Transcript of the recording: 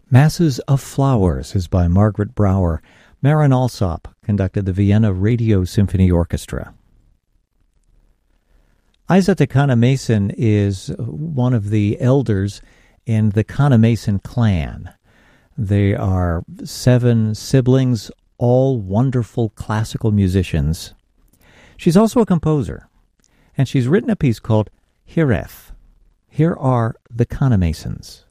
Masses of Flowers is by Margaret Brouwer. Marin Alsop conducted the Vienna Radio Symphony Orchestra. Isa Kanamason is one of the elders in the Kanamason clan. They are 7 siblings, all wonderful classical musicians. She's also a composer, and she's written a piece called Hireth. Here are the Kanamasons.